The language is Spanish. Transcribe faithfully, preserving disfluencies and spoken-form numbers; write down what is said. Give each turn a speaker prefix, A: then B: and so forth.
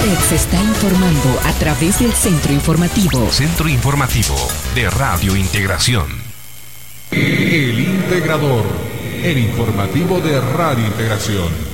A: Usted se está informando a través del Centro Informativo.
B: Centro Informativo de Radio Integración.
C: El Integrador, el informativo de Radio Integración.